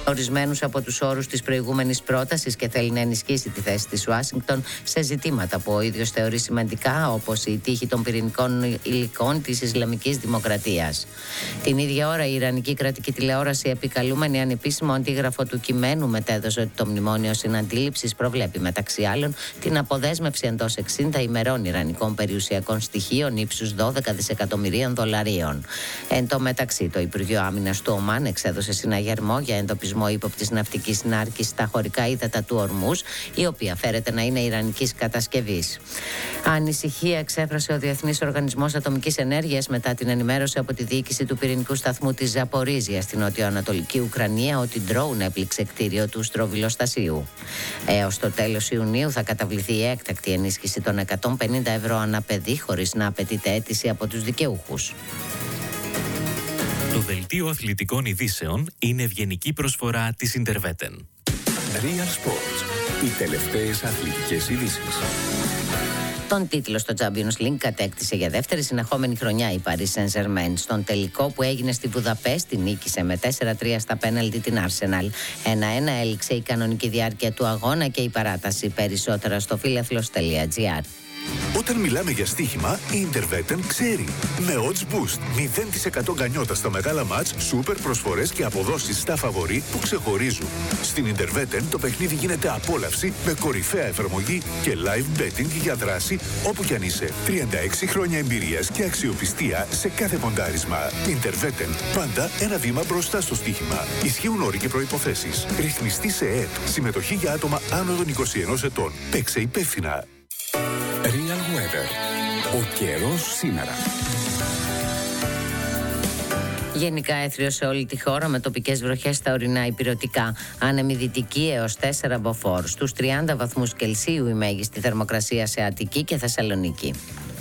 ορισμένους από τους όρους της προηγούμενης πρότασης και θέλει να ενισχύσει τη θέση της Ουάσιγκτον σε ζητήματα που ο ίδιος θεωρεί σημαντικά, όπως η τύχη των πυρηνικών υλικών της Ισλαμικής Δημοκρατίας. Την ίδια ώρα η Ιρανική κρατική τηλεόραση, επικαλούμενη ανεπίσημο αντίγραφο του κειμένου, μετέδωσε ότι το μνημόνιο συναντήληψης προβλέπει μεταξύ άλλων την αποδέσμευση εντός 60 ημερών ιρανικών περιουσιακών στοιχείων ύψους 12 δισεκατομμυρίων δολαρίων. Εν τω μεταξύ, το Υπουργείο Άμυνας του Ομάν εξέδωσε συναγερμό για εντοπισμό ύποπτης ναυτικής νάρκης στα χωρικά ύδατα του Ορμούζ, η οποία φέρεται να είναι ιρανικής κατασκευής. Ανησυχία εξέφρασε ο Διεθνής Οργανισμός Ατομικής Ενέργειας μετά την ενημέρωση από τη διοίκηση του πυρηνικού σταθμού της Ζαπορίζια στην νοτιοανατολική Ουκρανία ότι ντρόουν έπληξε κτίριο του στροβιλοστασίου. Έως το τέλος Ιουνίου θα καταβληθεί η έκτακτη ενίσχυση των 150 ευρώ ανά παιδί, χωρίς να απαιτείται αίτηση από τους δικαιούχους. Το δελτίο αθλητικών ειδήσεων είναι ευγενική προσφορά της Interveten. Real Sports. Οι τελευταίες αθλητικές ειδήσεις. Τον τίτλο στο Champions League κατέκτησε για δεύτερη συνεχόμενη χρονιά η Paris Saint-Germain. Στον τελικό που έγινε στη Βουδαπέστη νίκησε με 4-3 στα πέναλτι την Arsenal. 1-1 έληξε η κανονική διάρκεια του αγώνα και η παράταση. Περισσότερα στο φίλαθλος.gr. Όταν μιλάμε για στοίχημα, η Interveten ξέρει. Με odds boost, 0% γκανιότα στα μεγάλα μάτς, σούπερ προσφορές και αποδόσεις στα φαβορί που ξεχωρίζουν. Στην Interveten το παιχνίδι γίνεται απόλαυση με κορυφαία εφαρμογή και live betting για δράση όπου κι αν είσαι. 36 χρόνια εμπειρίας και αξιοπιστία σε κάθε ποντάρισμα. Interveten, πάντα ένα βήμα μπροστά στο στοίχημα. Ισχύουν όροι και προϋποθέσεις. Ρυθμιστή σε ΕΕΠ. Συμμετοχή για άτομα άνω των 21 ετών. Παίξε υπεύθυνα. Real Weather. Ο καιρός σήμερα. Γενικά έθριο σε όλη τη χώρα με τοπικές βροχές στα ορεινά ηπειρωτικά. Άνεμη δυτική έως 4 μποφόρ. Στους 30 βαθμούς Κελσίου η μέγιστη θερμοκρασία σε Αττική και Θεσσαλονίκη.